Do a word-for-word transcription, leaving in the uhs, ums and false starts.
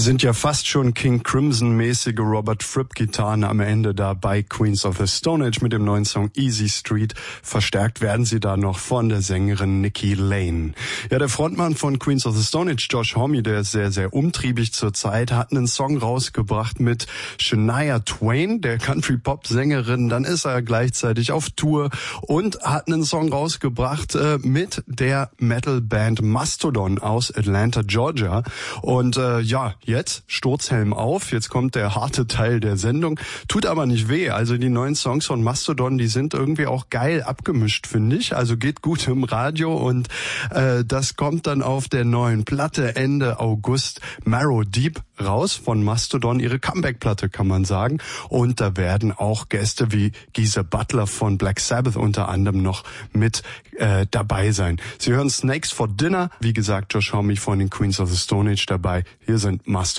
Sind ja fast schon King Crimson-mäßige Robert Fripp-Gitarren am Ende da bei Queens of the Stone Age mit dem neuen Song Easy Street. Verstärkt werden sie da noch von der Sängerin Nikki Lane. Ja, der Frontmann von Queens of the Stone Age, Josh Homme, der ist sehr, sehr umtriebig zurzeit, hat einen Song rausgebracht mit Shania Twain, der Country-Pop-Sängerin. Dann ist er gleichzeitig auf Tour und hat einen Song rausgebracht äh, mit der Metal-Band Mastodon aus Atlanta, Georgia. Und äh, ja, jetzt Sturzhelm auf, jetzt kommt der harte Teil der Sendung, tut aber nicht weh, also die neuen Songs von Mastodon, die sind irgendwie auch geil abgemischt, finde ich, also geht gut im Radio und äh, das kommt dann auf der neuen Platte Ende August, Marrow Deep, raus von Mastodon, ihre Comeback-Platte kann man sagen, und da werden auch Gäste wie Geezer Butler von Black Sabbath unter anderem noch mit äh, dabei sein. Sie hören Snakes for Dinner, wie gesagt Josh Homme von den Queens of the Stone Age dabei, hier sind Mastodon.